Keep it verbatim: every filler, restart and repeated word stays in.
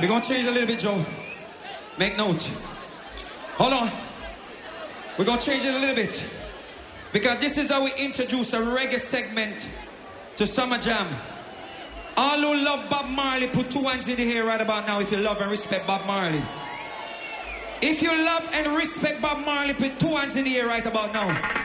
We're going to change a little bit, Joe. Make note. Hold on. We're going to change it a little bit. Because this is how we introduce a reggae segment to Summer Jam. All who love Bob Marley, put two hands in the air right about now if you love and respect Bob Marley. If you love and respect Bob Marley, put two hands in the air right about now.